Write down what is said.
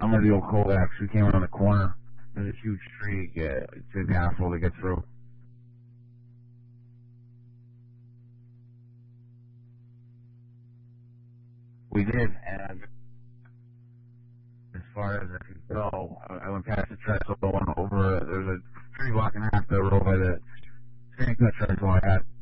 I'm gonna do a Kovacs. We came around the corner. There's a huge tree. It's a hassle to get through. We did, and as far as I could go, I went past the trestle, went over. There's a tree blocking half the road by the St. Trestle. I had